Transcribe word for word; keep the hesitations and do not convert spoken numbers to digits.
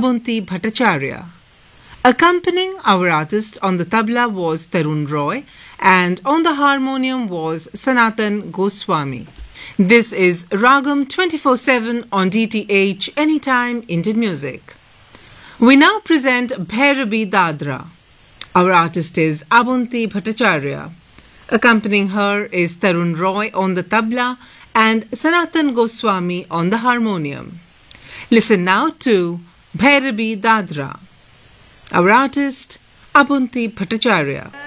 Abunti Bhattacharya. Accompanying our artist on the tabla was Tarun Roy and on the harmonium was Sanatan Goswami. This is Ragam twenty-four seven on D T H Anytime Indian Music. We now present Bhairavi Dadra. Our artist is Abunti Bhattacharya. Accompanying her is Tarun Roy on the tabla and Sanatan Goswami on the harmonium. Listen now to Bhairavi Dadra. Our artist, Abunti Bhattacharya.